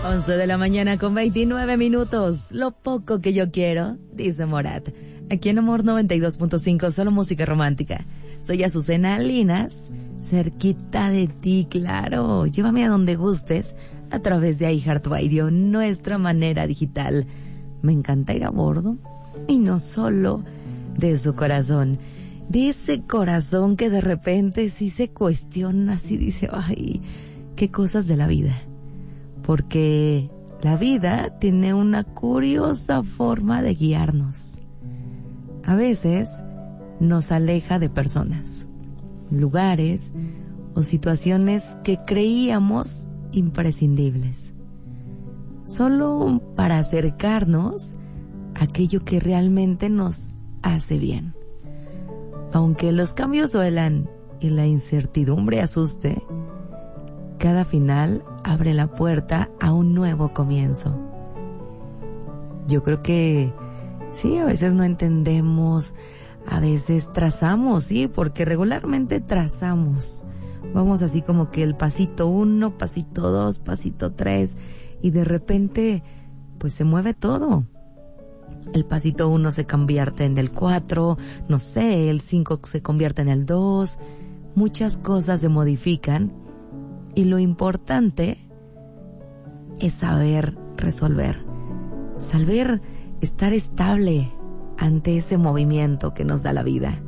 11 de la mañana con 29 minutos. Lo poco que yo quiero, dice Morat. Aquí en Amor 92.5, solo música romántica. Soy Azucena Linas, cerquita de ti, claro. Llévame a donde gustes a través de iHeartRadio, nuestra manera digital. Me encanta ir a bordo, y no solo de su corazón. De ese corazón que de repente sí se cuestiona, sí dice, ay, qué cosas de la vida. Porque la vida tiene una curiosa forma de guiarnos. A veces nos aleja de personas, lugares o situaciones que creíamos imprescindibles, solo para acercarnos a aquello que realmente nos hace bien. Aunque los cambios duelan y la incertidumbre asuste, cada final abre la puerta a un nuevo comienzo. Yo creo que sí, a veces no entendemos, a veces trazamos, sí, porque regularmente trazamos. Vamos así como que el pasito 1, pasito 2, pasito 3, y de repente, pues se mueve todo. El pasito 1 se convierte en el 4, no sé, el 5 se convierte en el 2. Muchas cosas se modifican y lo importante es saber resolver, saber estar estable ante ese movimiento que nos da la vida.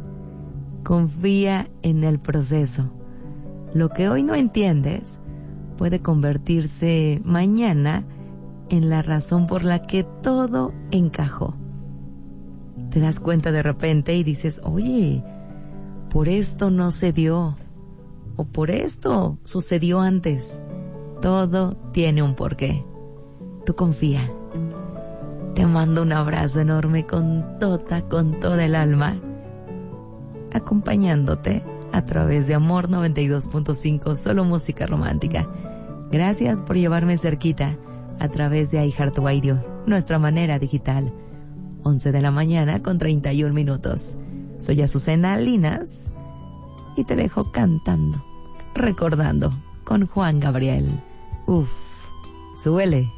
Confía en el proceso. Lo que hoy no entiendes puede convertirse mañana en la razón por la que todo encajó. Te das cuenta de repente y dices, oye, por esto no se dio, o por esto sucedió antes. Todo tiene un porqué. Tú confía. Te mando un abrazo enorme con toda el alma, acompañándote a través de Amor 92.5, solo música romántica. Gracias por llevarme cerquita a través de iHeartRadio, nuestra manera digital. 11 de la mañana con 31 minutos. Soy Azucena Linas y te dejo cantando, recordando con Juan Gabriel. Uf, súbele.